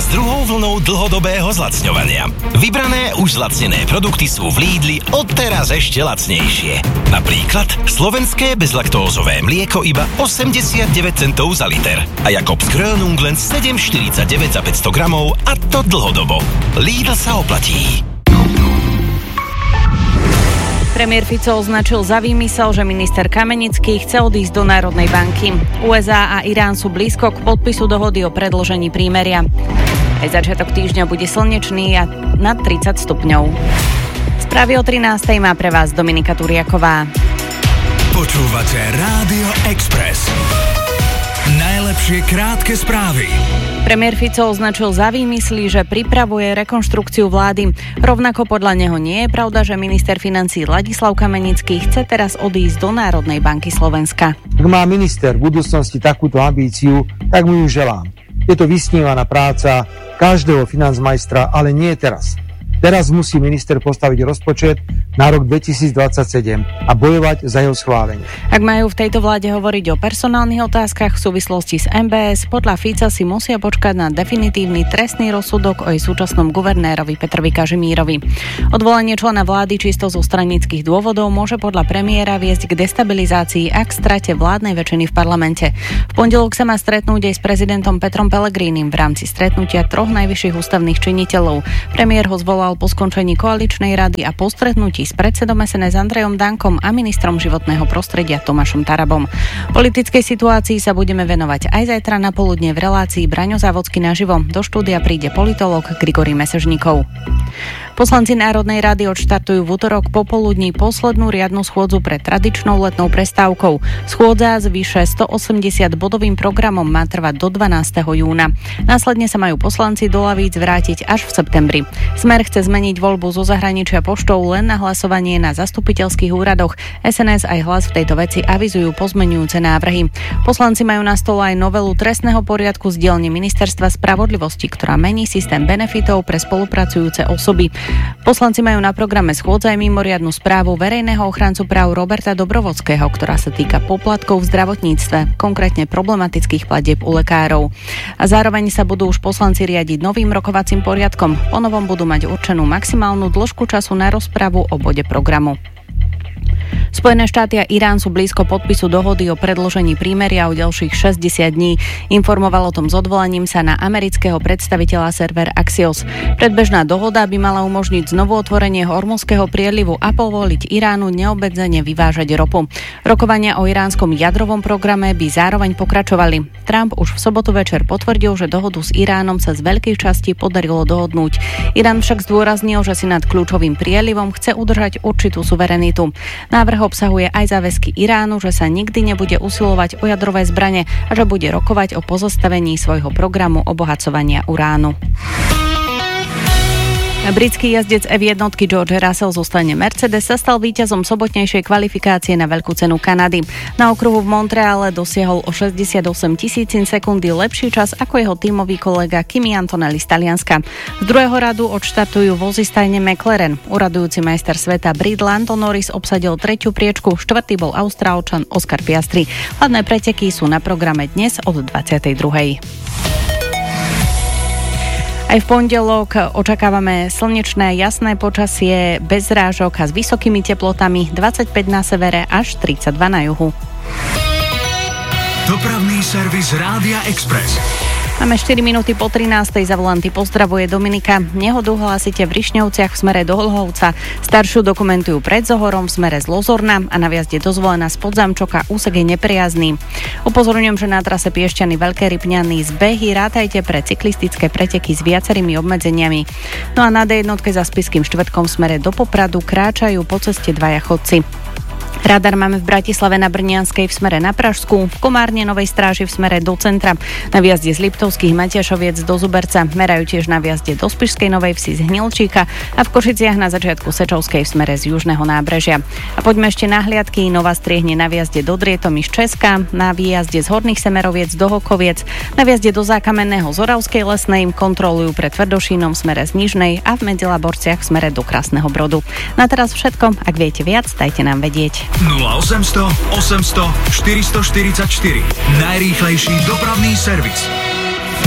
s druhou vlnou dlhodobého zlacňovania. Vybrané už zlacnené produkty sú v Lidli odteraz ešte lacnejšie. Napríklad slovenské bezlaktózové mlieko iba 89 centov za liter a Jakobs Krönung len 7,49 za 500 gramov, a to dlhodobo. Lidl sa oplatí. Premiér Fico označil za výmysel, že minister Kamenický chce odísť do Národnej banky. USA a Irán sú blízko k podpisu dohody o predĺžení prímeria. Aj začiatok týždňa bude slnečný a nad 30 stupňov. Správy o 13:00 má pre vás Dominika Turiaková. Počúvate Rádio Express. Najlepšie krátke správy. Premiér Fico označil za výmysly, že pripravuje rekonštrukciu vlády. Rovnako podľa neho nie je pravda, že minister financií Ladislav Kamenický chce teraz odísť do Národnej banky Slovenska. Ak má minister v budúcnosti takúto ambíciu, tak mu ju želám. Je to vysnívaná práca každého financmajstra, ale nie teraz. Teraz musí minister postaviť rozpočet na rok 2027 a bojovať za jeho schválenie. Ak majú v tejto vláde hovoriť o personálnych otázkach v súvislosti s MBS, podľa Fica si musia počkať na definitívny trestný rozsudok o jej súčasnom guvernérovi Petrovi Kažimírovi. Odvolanie člena vlády čisto zo stranických dôvodov môže podľa premiéra viesť k destabilizácii a k strate vládnej väčšiny v parlamente. V pondelok sa má stretnúť aj s prezidentom Petrom Pellegrinim v rámci stretnutia troch najvyšších ústavných činiteľov. Premiér ho zvolal po skončení koaličnej rady a po stretnutí s predsedom SNS Andrejom Dankom a ministrom životného prostredia Tomášom Tarabom. Politickej situácii sa budeme venovať aj zajtra na poludne v relácii Braňo Závodský naživo. Do štúdia príde politológ Grigorij Mesežníkov. Poslanci Národnej rady odštartujú v utorok popoludní poslednú riadnu schôdzu pred tradičnou letnou prestávkou. Schôdza s vyše 180-bodovým programom má trvať do 12. júna. Následne sa majú poslanci do lavíc vrátiť až v septembri. Smer chce zmeniť voľbu zo zahraničia poštou len na hlasovanie na zastupiteľských úradoch. SNS aj Hlas v tejto veci avizujú pozmeňujúce návrhy. Poslanci majú na stole aj novelu trestného poriadku z dielne Ministerstva spravodlivosti, ktorá mení systém benefitov pre spolupracujúce osoby. Poslanci majú na programe schôdze aj mimoriadnu správu verejného ochrancu práv Roberta Dobrovodského, ktorá sa týka poplatkov v zdravotníctve, konkrétne problematických platieb u lekárov. A zároveň sa budú už poslanci riadiť novým rokovacím poriadkom. Po novom budú mať určenú maximálnu dĺžku času na rozpravu o bode programu. Spojené štáty a Irán sú blízko podpisu dohody o predĺžení prímeria o ďalších 60 dní. Informoval o tom s odvolaním sa na amerického predstaviteľa server Axios. Predbežná dohoda by mala umožniť znovu otvorenie Hormuzského prielivu a povoliť Iránu neobmedzene vyvážať ropu. Rokovania o iránskom jadrovom programe by zároveň pokračovali. Trump už v sobotu večer potvrdil, že dohodu s Iránom sa z veľkej časti podarilo dohodnúť. Irán však zdôraznil, že si nad kľúčovým prielivom chce udržať určitú suverenitu. Návrh obsahuje aj záväzky Iránu, že sa nikdy nebude usilovať o jadrové zbrane a že bude rokovať o pozastavení svojho programu obohacovania uránu. Britský jazdec F1 George Russell zo strany Mercedes sa stal víťazom sobotnejšej kvalifikácie na Veľkú cenu Kanady. Na okruhu v Montreale dosiahol o 68 000 sekundy lepší čas ako jeho tímový kolega Kimi Antonelli z Talianska. Z druhého radu odštartujú vozy stajne McLaren. Uradujúci majster sveta Brit Lando Norris obsadil tretiu priečku, štvrtý bol Austrálčan Oscar Piastri. Hlavné preteky sú na programe dnes od 22. Aj v pondelok očakávame slnečné, jasné počasie, bez zrážok a s vysokými teplotami 25 na severe až 32 na juhu. Dopravný servis Rádia Express. Máme 4 minúty po 13. Za volanty pozdravuje Dominika. Nehodu hlásite v Rišňovciach v smere do Holhovca. Staršiu dokumentujú pred Zohorom v smere z Lozorna a na vjazde do Zvolena z Podzamčoka úsek je nepriazný. Upozorňujem, že na trase Piešťany Veľké Rybňany zbehy rátajte pre cyklistické preteky s viacerými obmedzeniami. No a na D1 za Spišským štvrtkom v smere do Popradu kráčajú po ceste dvaja chodci. Radar máme v Bratislave na Brnianskej v smere na Pražskú, v Komárne Novej Stráži v smere do centra, na vjazde z Liptovských Matiašoviec do Zuberca, merajú tiež na vjazde do Spišskej Novej Vsi z Hnilčíka a v Košiciach na začiatku Sečovskej v smere z južného nábrežia. A poďme ešte na hliadky. Nová striehne na vjazde do Drietomy z Česka, na výjazde z Horných Semeroviec do Hokoviec, na vjazde do Zákamenného z Oravskej Lesnej kontrolujú pred Tvrdošínom v smere z Nižnej a v Medzilaborciach v smere do Krásneho Brodu. Na teraz všetko, ak viete viac, dajte nám vedieť. 0800 800 444. Najrýchlejší dopravný servis.